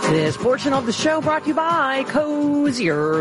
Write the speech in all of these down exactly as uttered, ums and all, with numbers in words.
This portion of the show brought to you by Cozier.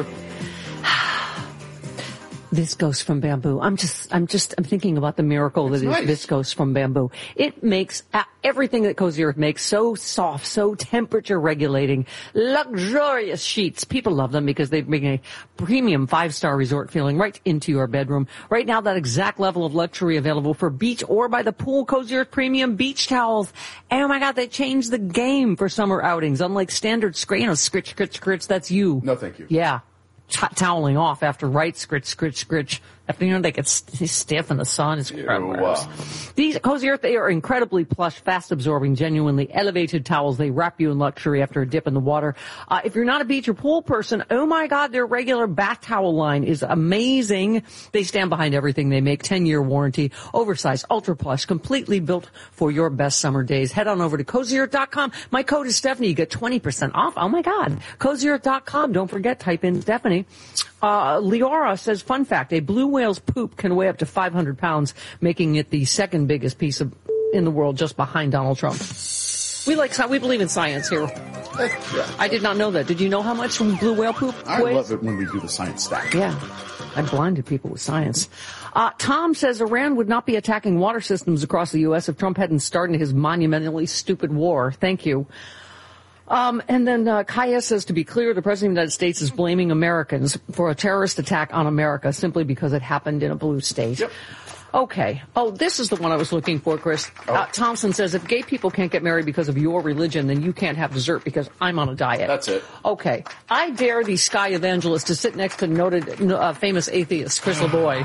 Viscose from bamboo. I'm just, I'm just, I'm thinking about the miracle that nice. is viscose from bamboo. It makes uh, everything that Cozier makes so soft, so temperature regulating, luxurious sheets. People love them because they bring a premium five-star resort feeling right into your bedroom. Right now, that exact level of luxury available for beach or by the pool. Cozier premium beach towels. And oh my God, they changed the game for summer outings. Unlike standard scratch, you know, scritch, scritch, scritch, that's you. No, thank you. Yeah. T- toweling off after right scritch, scritch, scritch. After, you know, they get st- stiff in the sun. It's gross. These Cozier, they are incredibly plush, fast-absorbing, genuinely elevated towels. They wrap you in luxury after a dip in the water. Uh, if you're not a beach or pool person, oh my God, their regular bath towel line is amazing. They stand behind everything they make. ten-year warranty, oversized, ultra plush, completely built for your best summer days. Head on over to Cozier dot com. My code is Stephanie. You get twenty percent off. Oh my God. Cozier dot com. Don't forget, type in Stephanie. Uh, Leora says, fun fact, a blue whale's poop can weigh up to five hundred pounds, making it the second biggest piece of, in the world, just behind Donald Trump. We like, we believe in science here. Yeah. I did not know that. Did you know how much blue whale poop I weighs? love it when we do the science stack. Yeah. I blinded people with science. Uh, Tom says Iran would not be attacking water systems across the U S if Trump hadn't started his monumentally stupid war. Thank you. Um, and then uh, Kaya says, to be clear, the President of the United States is blaming Americans for a terrorist attack on America simply because it happened in a blue state. Yep. Okay. Oh, this is the one I was looking for, Chris. Oh. Uh, Thompson says, if gay people can't get married because of your religion, then you can't have dessert because I'm on a diet. That's it. Okay. I dare the Sky Evangelist to sit next to noted uh, famous atheist Chris LeBoy.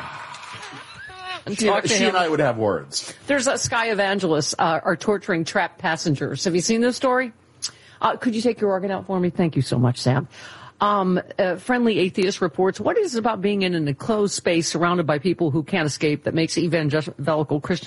And She, talk to she him. and I would have words. There's a Sky Evangelists uh, are torturing trapped passengers. Have you seen this story? Uh, could you take your organ out for me? Thank you so much, Sam. Um, uh, Friendly Atheist reports, what is it about being in an enclosed space surrounded by people who can't escape that makes evangelical Christians